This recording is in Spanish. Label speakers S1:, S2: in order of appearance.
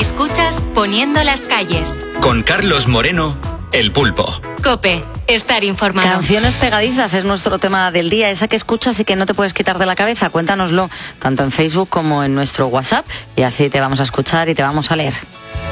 S1: Escuchas Poniendo las calles.
S2: Con Carlos Moreno, El Pulpo.
S1: COPE. Estar informado.
S3: Canciones pegadizas es nuestro tema del día, esa que escuchas y que no te puedes quitar de la cabeza. Cuéntanoslo tanto en Facebook como en nuestro WhatsApp y así te vamos a escuchar y te vamos a leer.